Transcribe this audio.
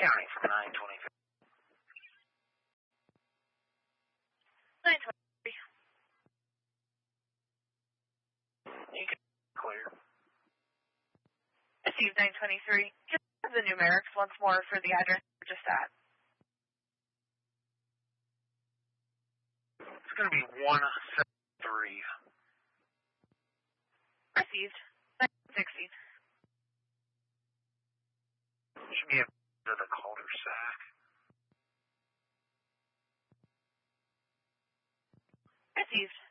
County from 923. 923. You can clear. Received 923. Just the numerics once more for the address we're just at. It's going to be 173. Received 960. Should be to the cul-de-sac. Received